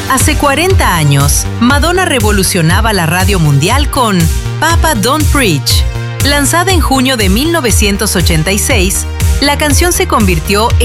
Hace 40 años, Madonna revolucionaba la radio mundial con Papa Don't Preach. Lanzada en junio de 1986, la canción se convirtió